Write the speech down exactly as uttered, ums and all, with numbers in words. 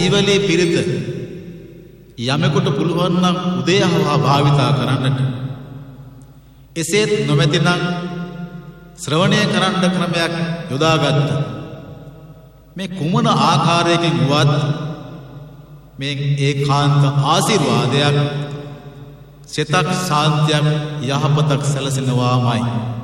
ඊවලේ පිරිත යමෙකුට පුළුවන් නම් උදේහවා භාවිතා කරන්නට. එසේත් නොමැතිනම් ශ්‍රවණය කරන්න ක්‍රමයක් යොදාගත්ත. මේ කුමන ආකාරයකින් වුවත් මේ ඒකාන්ත ආශිර්වාදයක් සිතක් සාන්තියක් යහපතක් සැලසෙනවාමයි.